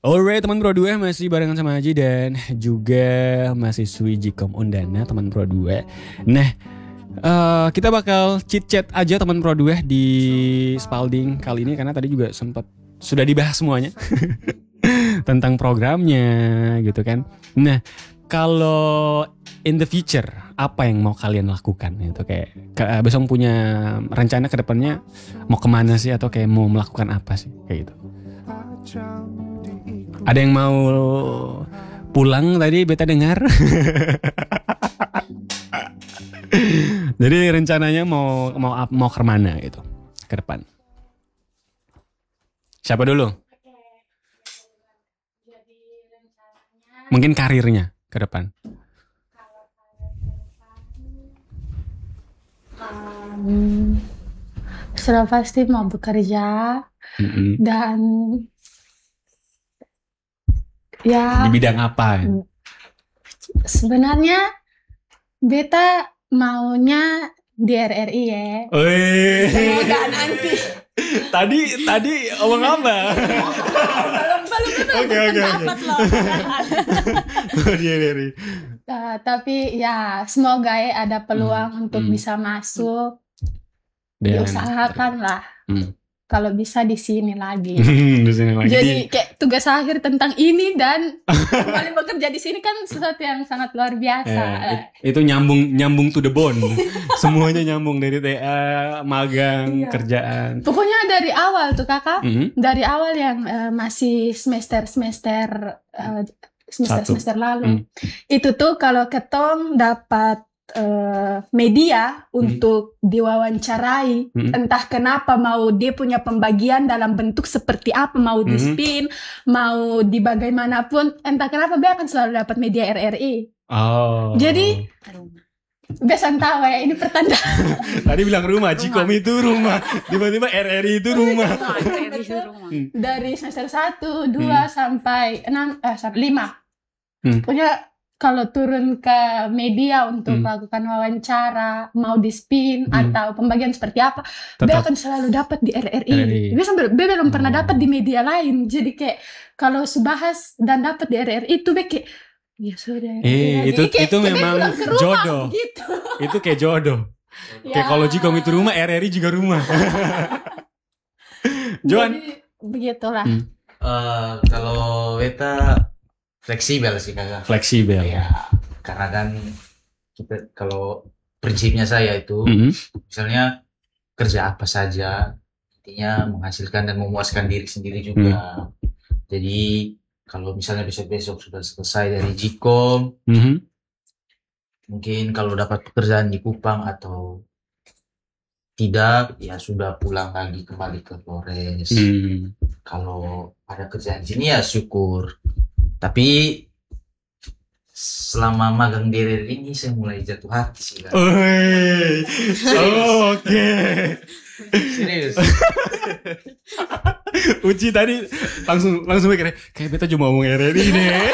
Alright teman Pro 2 masih barengan sama Haji dan juga mahasiswi Jikom Undana teman Pro 2. Nah, kita bakal chit-chat aja teman Pro 2 di Spalding kali ini karena tadi juga sudah dibahas semuanya tentang programnya gitu kan. Nah, kalau in the future apa yang mau kalian lakukan gitu, kayak besok punya rencana ke depannya mau kemana sih atau kayak mau melakukan apa sih kayak gitu. Ada yang mau pulang tadi beta dengar. Jadi rencananya mau ke mana gitu ke depan? Siapa dulu? Mungkin karirnya ke depan. Sudah pasti mau bekerja dan ya di bidang apa? sebenarnya beta maunya di RRI ya. Semoga nanti. Tadi omong apa? Oke. Tapi ya semoga ya ada peluang untuk bisa masuk. Diusahakan lah. Kalau bisa di sini lagi. Jadi kayak tugas akhir tentang ini dan kembali bekerja di sini kan sesuatu yang sangat luar biasa. Itu nyambung to the bone. Semuanya nyambung dari TA, magang, kerjaan. Pokoknya dari awal tuh kakak, dari awal yang masih semester lalu, itu tuh kalau ketong dapat media untuk diwawancarai, entah kenapa mau dia punya pembagian dalam bentuk seperti apa, mau di spin, mau di bagaimanapun, entah kenapa dia akan selalu dapat media RRI. Jadi besan tahu ya, ini pertanda. Tadi bilang rumah, Jikom itu rumah, tiba-tiba RRI itu rumah. Dari semester 1, 2 sampai 5. Pokoknya kalau turun ke media untuk melakukan wawancara, mau di spin atau pembagian seperti apa, dia akan selalu dapat di RRI. Dia belum pernah dapat di media lain. Jadi kayak kalau subahas dan dapat di RRI itu kayak ya sudah. Itu memang jodoh. Gitu. Itu kayak jodoh. Kayak kalau Jikom itu rumah, RRI juga rumah. Joan. Begitulah. Kalau beta fleksibel sih kakak. Fleksibel. Ya, karena kan kita kalau prinsipnya saya itu misalnya kerja apa saja intinya menghasilkan dan memuaskan diri sendiri juga. Jadi kalau misalnya besok sudah selesai dari Jikom, mungkin kalau dapat pekerjaan di Kupang atau tidak, ya sudah pulang lagi kembali ke Flores. Kalau ada kerjaan di sini ya syukur. Tapi selama magang di RRI ini saya mulai jatuh hati sih kan. Oke. Serius. Uci tadi langsung mikir kayak beta cuma ngomong RRI deh.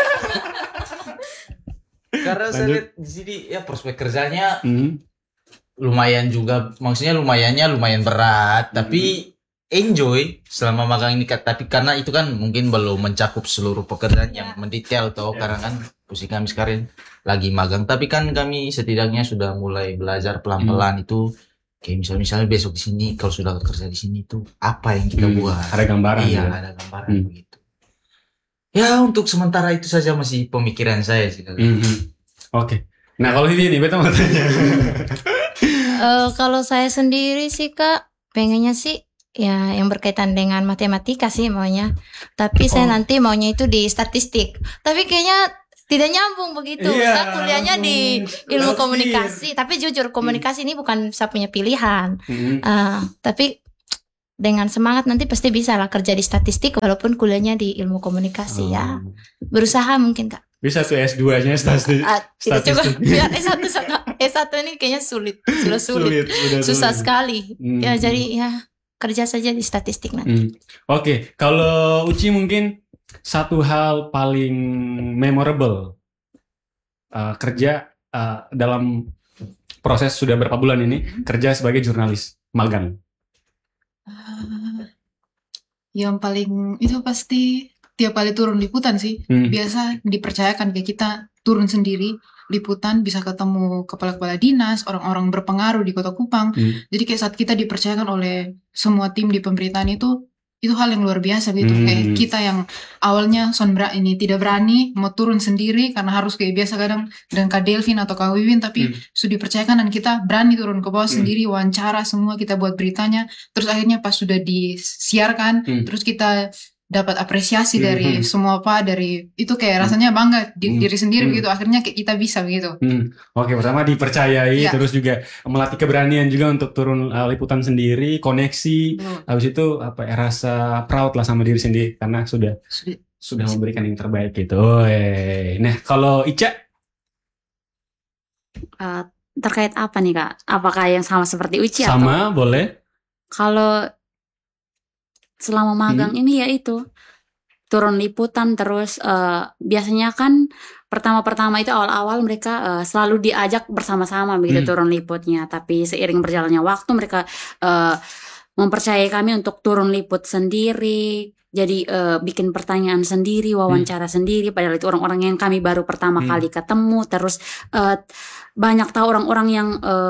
Karena saya lihat di sini ya prospek kerjanya lumayan juga, maksudnya lumayan berat, tapi enjoy selama magang ini. Tapi karena itu kan mungkin belum mencakup seluruh pekerjaan yang mendetail toh, karena kan posisi kami sekarang lagi magang. Tapi kan kami setidaknya sudah mulai belajar pelan-pelan itu. Kayak misalnya besok di sini kalau sudah kerja di sini itu apa yang kita buat? Ada gambaran. Iya, ada gambaran begitu. Ya untuk sementara itu saja masih pemikiran saya sih. Oke. Nah kalau ini beta mau tanya. Kalau saya sendiri sih kak, pengennya sih ya yang berkaitan dengan matematika sih maunya. Tapi saya nanti maunya itu di statistik. Tapi kayaknya tidak nyambung begitu. Saya kuliahnya di ilmu komunikasi. Tapi jujur komunikasi ini bukan saya punya pilihan. Tapi dengan semangat nanti pasti bisa lah kerja di statistik walaupun kuliahnya di ilmu komunikasi ya. Berusaha mungkin kak. Bisa tuh S2-nya statistik. Kita coba biar S1 ini kayaknya sulit. Susah sekali. Ya jadi ya kerja saja di statistik nanti. Oke. Kalau Uci mungkin satu hal paling memorable kerja dalam proses sudah berapa bulan ini kerja sebagai jurnalis magang. Yang paling itu pasti tiap kali turun liputan sih. Biasa dipercayakan kayak kita turun sendiri liputan, bisa ketemu kepala-kepala dinas, orang-orang berpengaruh di Kota Kupang. Jadi kayak saat kita dipercayakan oleh semua tim di pemberitaan itu hal yang luar biasa gitu. Kayak kita yang awalnya ini tidak berani mau turun sendiri karena harus kayak biasa kadang dengan Kak Delvin atau Kak Wiwin, tapi sudah dipercayakan dan kita berani turun ke bawah sendiri, wawancara semua, kita buat beritanya. Terus akhirnya pas sudah disiarkan, terus kita dapat apresiasi dari semua dari itu kayak rasanya bangga diri sendiri gitu. Akhirnya kayak kita bisa begitu. Oke, pertama dipercayai, terus juga melatih keberanian juga untuk turun liputan sendiri, koneksi. Habis itu rasa proud lah sama diri sendiri karena sudah memberikan yang terbaik gitu. Nah, kalau Ica terkait apa nih Kak? Apakah yang sama seperti Uci sama, atau? Boleh. Kalau selama magang ini ya itu turun liputan terus biasanya kan pertama-pertama itu awal-awal mereka selalu diajak bersama-sama begitu turun liputnya, tapi seiring berjalannya waktu mereka mempercayai kami untuk turun liput sendiri. Jadi bikin pertanyaan sendiri, wawancara sendiri, padahal itu orang-orang yang kami baru pertama kali ketemu. Terus banyak tahu orang-orang yang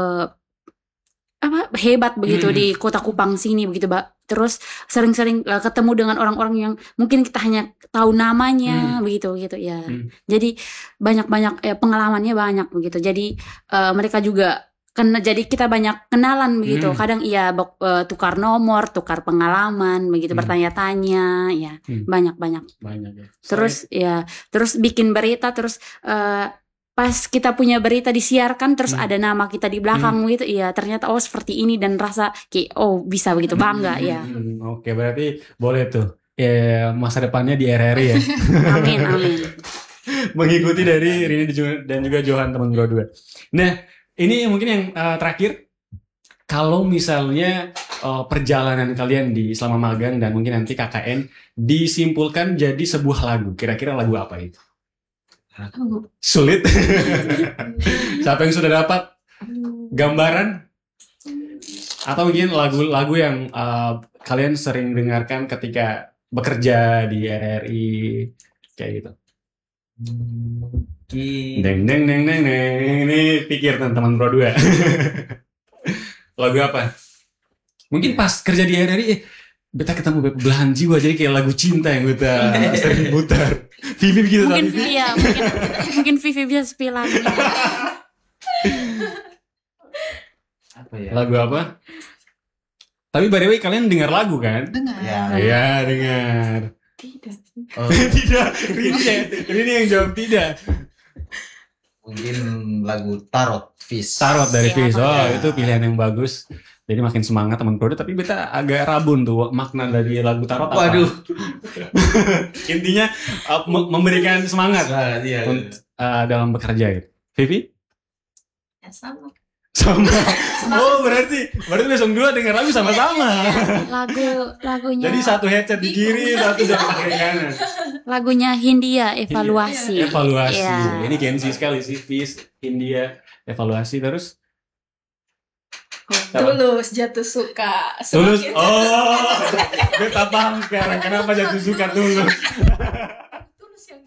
hebat begitu di Kota Kupang sini begitu, Mbak. Terus sering-sering ketemu dengan orang-orang yang mungkin kita hanya tahu namanya begitu ya. Jadi banyak-banyak pengalamannya banyak begitu. Jadi mereka juga jadi kita banyak kenalan begitu. Kadang tukar nomor, tukar pengalaman begitu, bertanya-tanya ya. Banyak ya. Terus bikin berita, terus pas kita punya berita disiarkan terus ada nama kita di belakang gitu, ya ternyata seperti ini dan rasa kayak bisa begitu, bangga ya. Oke, berarti boleh tuh masa depannya di RRI ya. Amin. Mengikuti dari Rini dan juga Johan teman Pro 2. Nah, ini mungkin yang terakhir, kalau misalnya perjalanan kalian di selama magang dan mungkin nanti KKN disimpulkan jadi sebuah lagu, kira-kira lagu apa itu? Sulit. Siapa yang sudah dapat gambaran? Atau mungkin lagu-lagu yang kalian sering dengarkan ketika bekerja di RRI kayak gitu. Deng. Ini pikir teman-teman Pro 2. Lagu apa? Mungkin pas kerja di RRI beta ketemu belahan jiwa, jadi kayak lagu cinta yang beta sering putar. Vivi gitu. Mungkin Vivi bisa spill lagu. Apa ya? Lagu apa? Tapi by the way kalian dengar lagu kan? Dengar. Ya, dengar. Tidak. Tidak. Rini yang jawab tidak. Mungkin lagu Tarot Fish. Tarot dari Fish. Itu pilihan yang bagus. Jadi makin semangat teman Pro 2, tapi beta agak rabun tuh makna dari lagu Tarot apa. Waduh. Intinya memberikan semangat dalam bekerja gitu. Vivi? Ya sama. Berarti besok dua dengar lagu sama-sama. Lagunya. Jadi satu headset di kiri, satu di kanan. Lagunya Hindia, Evaluasi. Evaluasi. Ya. Ini Gen Z sekali sih, Fish, Hindia, Evaluasi terus. Tulus, Jatuh Suka. Tulus. Beta paham sekarang kenapa Jatuh Suka Tulus. Tulus yang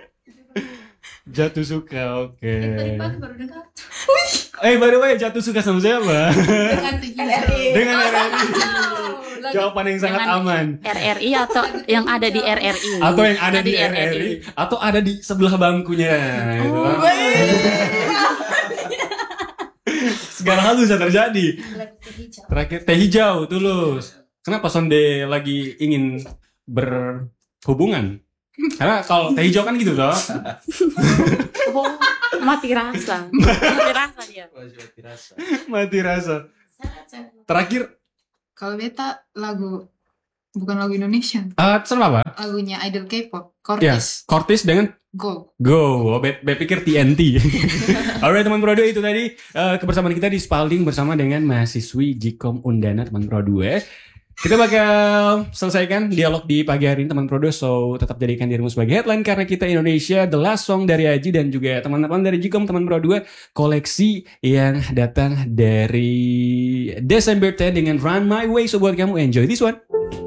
Jatuh Suka, oke. Tadi pagi baru dengar. By the way, Jatuh Suka sama siapa? Dengan RRI. Jawaban yang sangat aman. RRI atau yang ada di RRI. Atau yang ada di RRI. Atau ada di sebelah bangkunya. Segala hal bisa terjadi. Terakhir Teh Hijau, Tulus. Kenapa Sonde lagi ingin berhubungan? Karena kalau Teh Hijau kan gitu toh. Mati rasa dia. Mati rasa. Terakhir kalau beta bukan lagu Indonesia. Sama apa? Lagunya idol K-pop, Cortis. Cortis dengan Go. Pikir TNT. Alright teman Pro 2, itu tadi kebersamaan kita di Spalding bersama dengan mahasiswi Jikom Undana teman Pro 2. Kita bakal selesaikan dialog di pagi hari ini teman Pro 2, so tetap jadikan dirimu sebagai headline karena kita Indonesia, The Last Song dari Aji dan juga teman-teman dari Jikom teman Pro 2, koleksi yang datang dari Desember 10 dengan Run My Way. So buat kamu enjoy this one.